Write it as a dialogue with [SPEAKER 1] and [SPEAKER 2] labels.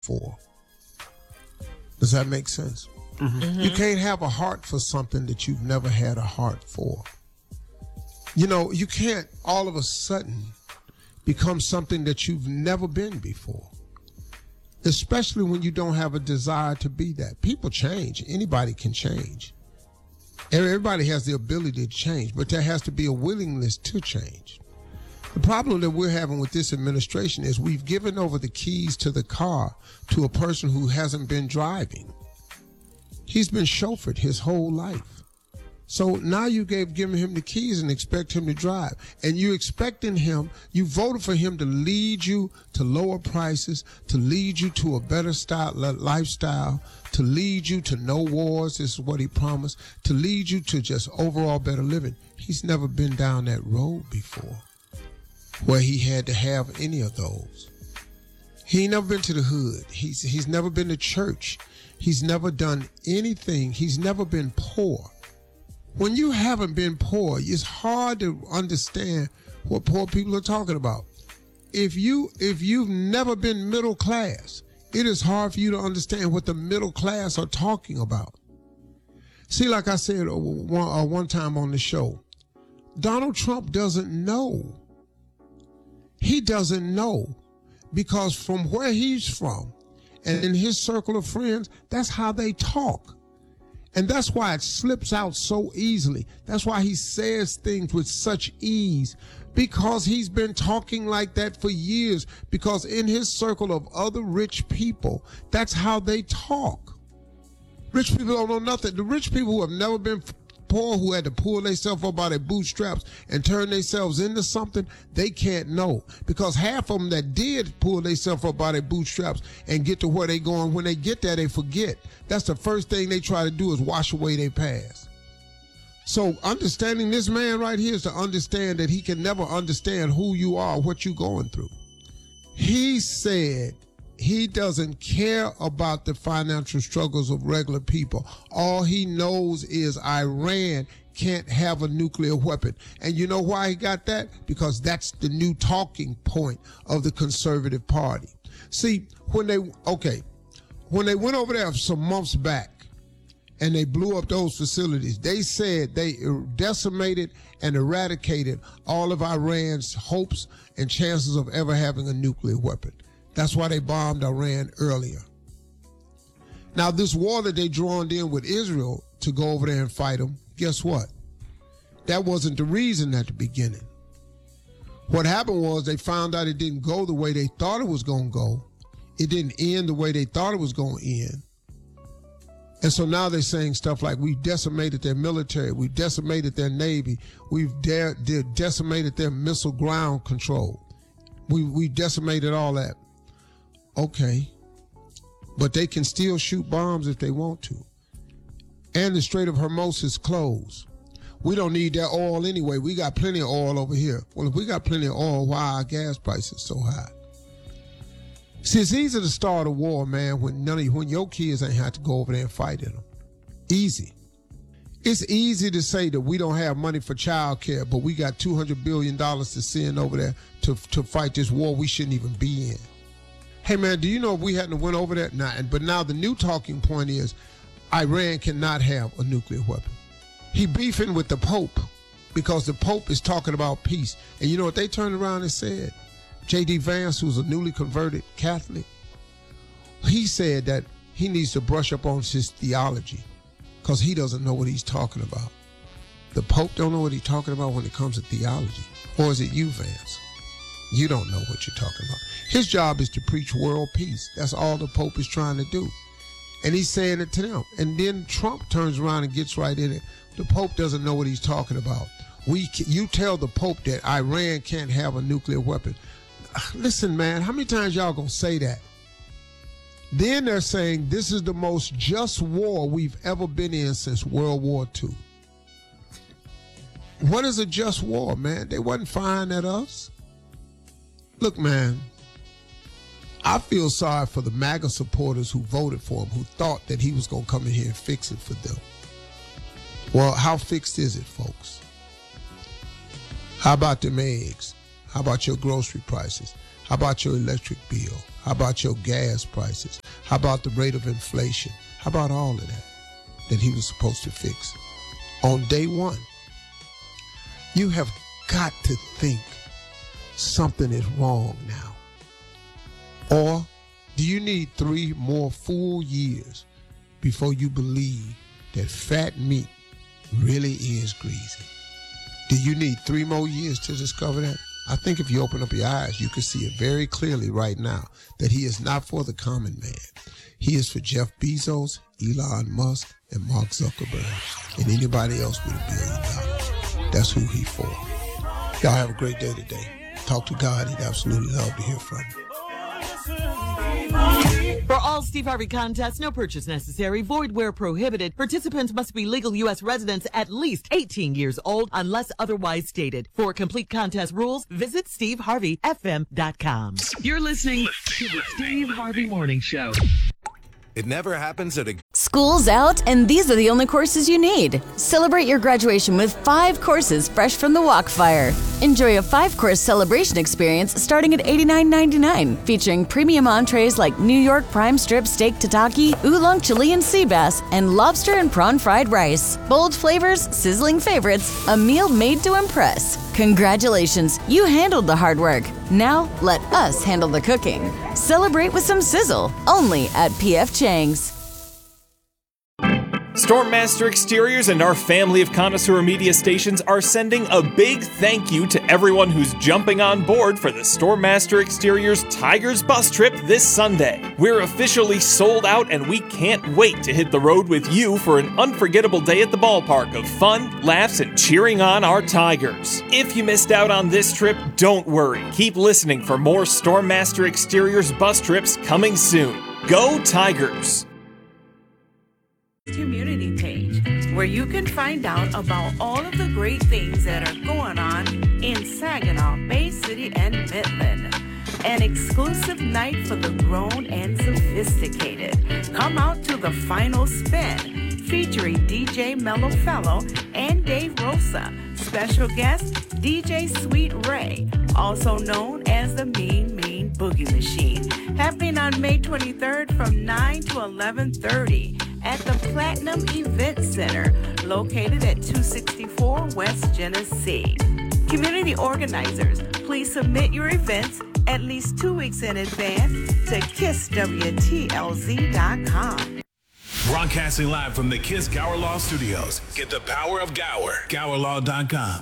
[SPEAKER 1] for. Does that make sense? You can't have a heart for something that you've never had a heart for. You know, you can't all of a sudden become something that you've never been before, especially when you don't have a desire to be that. People change. Anybody can change. Everybody has the ability to change, but there has to be a willingness to change. The problem that we're having with this administration is we've given over the keys to the car to a person who hasn't been driving. He's been chauffeured his whole life. So now you giving him the keys and expect him to drive. And you expecting him, you voted for him to lead you to lower prices, to lead you to a better lifestyle, to lead you to no wars, this is what he promised, to lead you to just overall better living. He's never been down that road before where he had to have any of those. He ain't never been to the hood. He's never been to church. He's never done anything. He's never been poor. When you haven't been poor, it's hard to understand what poor people are talking about. If you've never been middle class, it is hard for you to understand what the middle class are talking about. See, like I said one time on the show, Donald Trump doesn't know. He doesn't know because from where he's from and in his circle of friends, that's how they talk. And that's why it slips out so easily. That's why he says things with such ease, because he's been talking like that for years, because in his circle of other rich people, that's how they talk. Rich people don't know nothing. The rich people who have never been poor, who had to pull themselves up by their bootstraps and turn themselves into something, they can't know. Because half of them that did pull themselves up by their bootstraps and get to where they going, when they get there, they forget. That's the first thing they try to do is wash away their past. So understanding this man right here is to understand that he can never understand who you are, what you're going through. He said he doesn't care about the financial struggles of regular people. All he knows is Iran can't have a nuclear weapon. And you know why he got that? Because that's the new talking point of the conservative party. See, when they went over there some months back and they blew up those facilities, they said they decimated and eradicated all of Iran's hopes and chances of ever having a nuclear weapon. That's why they bombed Iran earlier. Now, this war that they joined in with Israel to go over there and fight them, guess what? That wasn't the reason at the beginning. What happened was they found out it didn't go the way they thought it was going to go. It didn't end the way they thought it was going to end. And so now they're saying stuff like, we've decimated their military, we've decimated their navy, we've decimated their missile ground control. We decimated all that. Okay, but they can still shoot bombs if they want to. And the Strait of Hormuz is closed. We don't need that oil anyway. We got plenty of oil over here. Well, if we got plenty of oil, why are our gas prices so high? See, it's easy to start a war, man, when your kids ain't have to go over there and fight in them. Easy. It's easy to say that we don't have money for child care, but we got $200 billion to send over there to fight this war we shouldn't even be in. Hey, man, do you know if we hadn't went over that? But now the new talking point is Iran cannot have a nuclear weapon. He beefing with the Pope because the Pope is talking about peace. And you know what they turned around and said? J.D. Vance, who's a newly converted Catholic, he said that he needs to brush up on his theology because he doesn't know what he's talking about. The Pope don't know what he's talking about when it comes to theology. Or is it you, Vance? You don't know what you're talking about. His job is to preach world peace. That's all the Pope is trying to do. And he's saying it to them. And then Trump turns around and gets right in it. The Pope doesn't know what he's talking about. You tell the Pope that Iran can't have a nuclear weapon. Listen, man, how many times y'all gonna say that? Then they're saying this is the most just war we've ever been in since World War II. What is a just war, man? They wasn't firing at us. Look, man, I feel sorry for the MAGA supporters who voted for him, who thought that he was going to come in here and fix it for them. Well, how fixed is it, folks? How about them eggs? How about your grocery prices? How about your electric bill? How about your gas prices? How about the rate of inflation? How about all of that he was supposed to fix on day one? You have got to think something is wrong now. Or do you need 3 more full years before you believe that fat meat really is greasy? Do you need 3 more years to discover that? I think if you open up your eyes, you can see it very clearly right now that he is not for the common man. He is for Jeff Bezos, Elon Musk, and Mark Zuckerberg, and anybody else with $1 billion. That's who he for. Y'all have a great day today. Talk to God. He'd absolutely love to hear from you.
[SPEAKER 2] For all Steve Harvey contests, no purchase necessary, void where prohibited. Participants must be legal U.S. residents at least 18 years old unless otherwise stated. For complete contest rules, visit SteveHarveyFM.com. You're listening to the Steve Harvey Morning Show.
[SPEAKER 3] It never happens at a...
[SPEAKER 4] School's out, and these are the only courses you need. Celebrate your graduation with 5 courses fresh from the Walkfire. Enjoy a 5-course celebration experience starting at $89.99, featuring premium entrees like New York prime strip steak tataki, oolong Chilean sea bass, and lobster and prawn fried rice. Bold flavors, sizzling favorites, a meal made to impress. Congratulations, you handled the hard work. Now, let us handle the cooking. Celebrate with some sizzle, only at P.F. Chang's.
[SPEAKER 5] Stormmaster Exteriors and our family of connoisseur media stations are sending a big thank you to everyone who's jumping on board for the Stormmaster Exteriors Tigers bus trip this Sunday. We're officially sold out and we can't wait to hit the road with you for an unforgettable day at the ballpark of fun, laughs, and cheering on our Tigers. If you missed out on this trip, don't worry. Keep listening for more Stormmaster Exteriors bus trips coming soon. Go Tigers!
[SPEAKER 6] Community page where you can find out about all of the great things that are going on in Saginaw, Bay City, and Midland. An exclusive night for the grown and sophisticated. Come out to the final spin featuring DJ Mellow Fellow and Dave Rosa. Special guest DJ Sweet Ray, also known as the Mean Boogie Machine. Happening on May 23rd from 9 to 11:30. At the Platinum Event Center, located at 264 West Genesee. Community organizers, please submit your events at least 2 weeks in advance to KissWTLZ.com.
[SPEAKER 7] Broadcasting live from the Kiss Gower Law Studios. Get the power of Gower. GowerLaw.com.